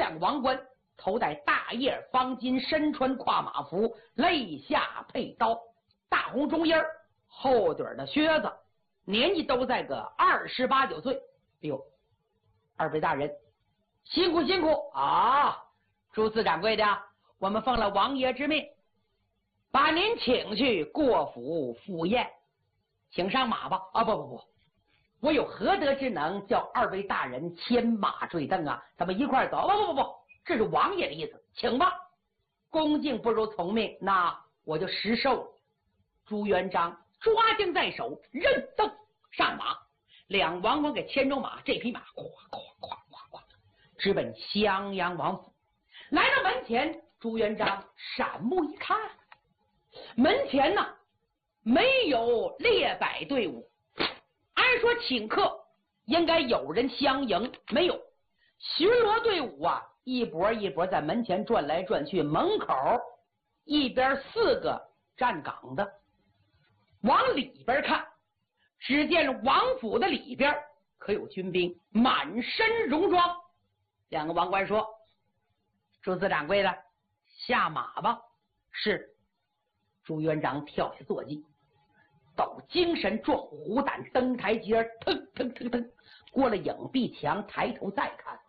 两个王冠，头戴大叶方巾，身穿跨马服，肋下佩刀，大红中衣，厚底的靴子，年纪都在个28、9岁。哎呦，二位大人辛苦辛苦啊！朱四掌柜的，我们奉了王爷之命，把您请去过府赴宴，请上马吧。啊，不，我有何德之能叫二位大人牵马坠镫啊？咱们一块儿走。不，这是王爷的意思，请吧。恭敬不如从命，那我就实受。朱元璋抓将在手，认登上马，两王公给牵着马，这匹马咵直奔襄阳王府。来到门前，朱元璋闪目一看，门前呢没有列摆队伍，按说请客应该有人相迎，没有。巡逻队伍啊，一波一波在门前转来转去，门口一边4个站岗的。往里边看，只见王府的里边可有军兵，满身戎装。两个王官说：“朱四掌柜的，下马吧。”是。朱元璋跳下坐骑，抖精神壮虎胆，登台阶，腾过了影壁墙，抬头再看，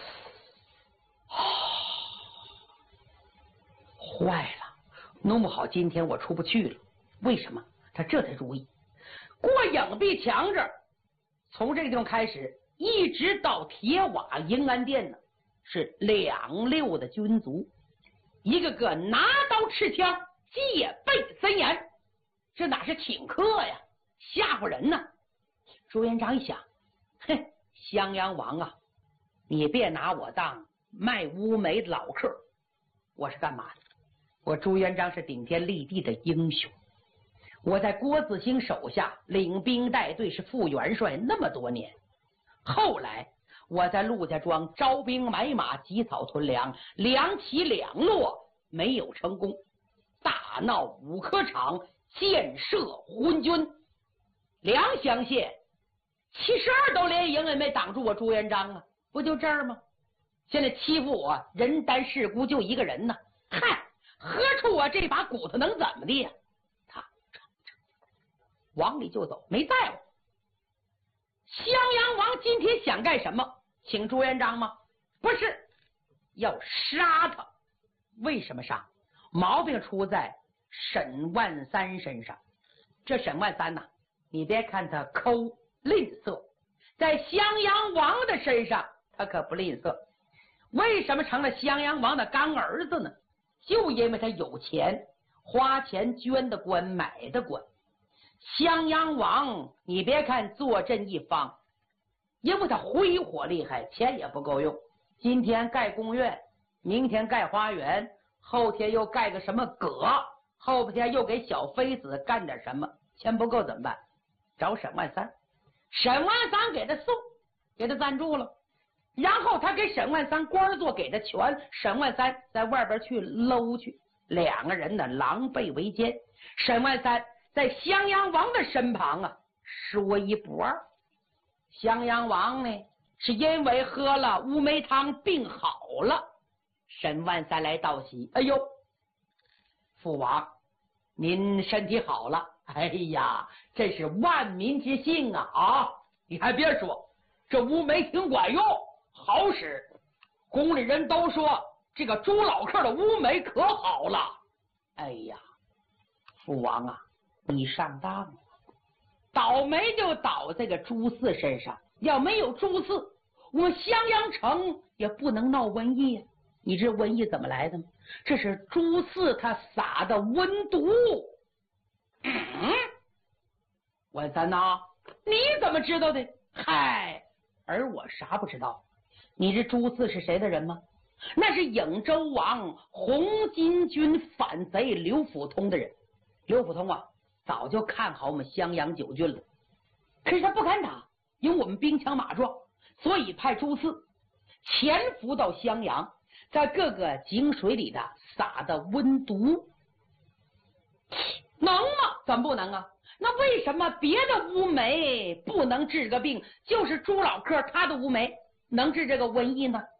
坏了，弄不好今天我出不去了。为什么？他这才注意，过影壁墙这儿，从这个地方开始，一直到铁瓦迎安殿呢，是2溜的军卒，一个个拿刀持枪，戒备森严。这哪是请客呀，吓唬人呢。朱元璋一想，哼，襄阳王啊，你别拿我当卖乌梅的老客，我是干嘛的？我朱元璋是顶天立地的英雄，我在郭子兴手下领兵带队，是副元帅那么多年。后来我在陆家庄招兵买马，积草屯粮，两起两落，没有成功，大闹五科场，建设昏军，2乡县72都连营也没挡住我朱元璋啊！不就这儿吗？现在欺负我人单势孤，就一个人呢。嗨，何处我这把骨头能怎么的呀？他往里就走，没在乎。襄阳王今天想干什么？请朱元璋吗？不是，要杀他。为什么杀？毛病出在沈万三身上。这沈万三呐，你别看他抠吝啬，在襄阳王的身上他可不吝啬。为什么成了襄阳王的干儿子呢？就因为他有钱，花钱捐的官，买的官。襄阳王你别看坐镇一方，因为他挥霍厉害，钱也不够用。今天盖宫苑，明天盖花园，后天又盖个什么阁，后天又给小妃子干点什么，钱不够怎么办？找沈万三。沈万三给他送，给他赞助了，然后他给沈万三官做，给他权，沈万三在外边去搂去，两个人呢狼狈为奸。沈万三在襄阳王的身旁啊说一不二。襄阳王呢是因为喝了乌梅汤病好了，沈万三来道喜。哎呦，父王您身体好了，哎呀，这是万民之幸啊！你还别说，这乌梅挺管用，好使。宫里人都说这个朱老客的乌梅可好了。哎呀，父王啊，你上当了，倒霉就倒这个朱四身上。要没有朱四，我们襄阳城也不能闹瘟疫啊。你知瘟疫怎么来的吗？这是朱四他撒的瘟毒。万三呐，你怎么知道的？嗨，而我啥不知道？你知朱四是谁的人吗？那是颍州王红巾军反贼刘辅通的人。刘辅通啊，早就看好我们襄阳9郡了，可是他不敢打，因为我们兵强马壮，所以派朱四潜伏到襄阳，在各个井水里的撒的瘟毒。能吗？怎么不能啊？那为什么别的乌梅不能治个病，就是朱老客他的乌梅能治这个瘟疫呢？